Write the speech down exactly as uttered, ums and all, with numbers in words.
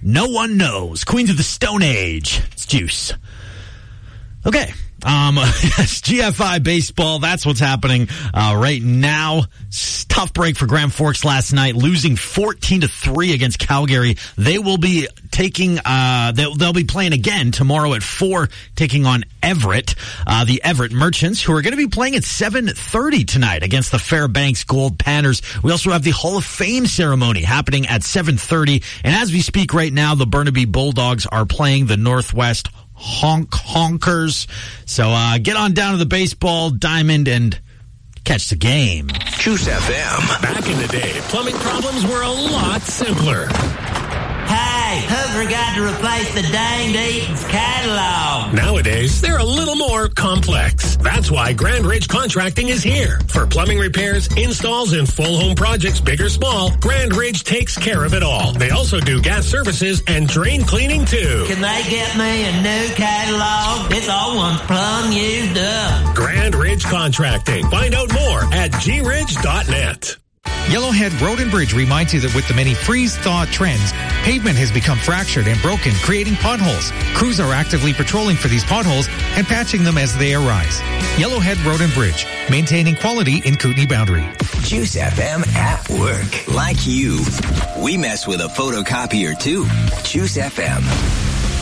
No one knows. Queens of the Stone Age. It's Juice. Okay. Um, yes, G F I baseball, that's what's happening, uh, right now. Tough break for Grand Forks last night, losing fourteen to three against Calgary. They will be taking, uh, they'll, they'll be playing again tomorrow at four, taking on Everett, uh, the Everett Merchants, who are going to be playing at seven thirty tonight against the Fairbanks Gold Panners. We also have the Hall of Fame ceremony happening at seven thirty. And as we speak right now, the Burnaby Bulldogs are playing the Northwest Honk Honkers. So uh get on down to the baseball diamond and catch the game. Juice F M. Back in the day, plumbing problems were a lot simpler. Hey, who forgot to replace the danged Eaton's catalog? Nowadays, they're a little more complex. That's why Grand Ridge Contracting is here. For plumbing repairs, installs, and full home projects, big or small, Grand Ridge takes care of it all. They also do gas services and drain cleaning, too. Can they get me a new catalog? This old one's plumb used up. Grand Ridge Contracting. Find out more at g ridge dot net. Yellowhead Road and Bridge reminds you that with the many freeze-thaw trends, pavement has become fractured and broken, creating potholes. Crews are actively patrolling for these potholes and patching them as they arise. Yellowhead Road and Bridge, maintaining quality in Kootenai Boundary. Juice F M at work. Like you, we mess with a photocopier too. Juice F M.